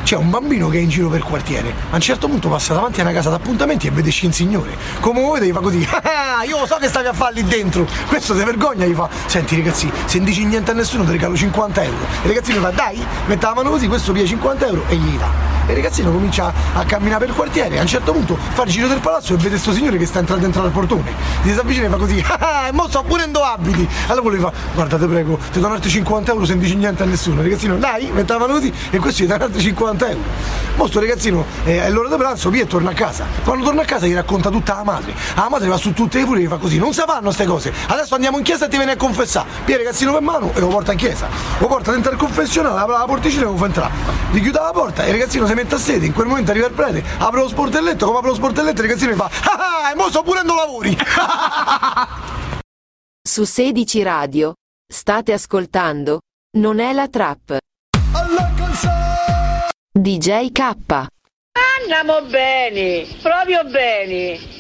c'è un bambino che è in giro per quartiere. A un certo punto passa davanti a una casa d'appuntamenti e vede Scinsignore. Come lo vede gli fa così: ah, io so che stavi a fare lì dentro. Questo si vergogna, gli fa: senti ragazzi, se non dici niente a nessuno ti regalo 50 euro. E il ragazzino fa: dai, mette la mano così, questo pia 50 euro e gli dà. E il ragazzino comincia a camminare per il quartiere. A un certo punto fa il giro del palazzo e vede sto signore che sta entrando dentro al portone. Si avvicina e fa così: ah, e mo so pure in dove abiti. Allora lui fa: guarda, te prego, ti do altri 50 euro se non dici niente a nessuno. Il ragazzino: dai, mette la mano così e questo gli dà altri 50 euro. Mo sto ragazzino è l'ora di pranzo, via e torna a casa. Quando torna a casa gli racconta tutta la madre. La madre va su tutte le furie e gli fa così: non si fanno queste cose, adesso andiamo in chiesa e ti vieni a confessare. Pia il ragazzino per mano e lo porta in chiesa. Lo porta dentro al confessionale, apre la porticina e lo fa entrare. Gli chiude la porta e il ragazzino si mette a sedere. In quel momento arriva il prete, apre lo sportelletto, come apre lo sportelletto il ragazzino gli fa: ah, e mo sto pure lavori. Su 16 Radio state ascoltando Non è la trap. DJ K. Andiamo bene, proprio bene.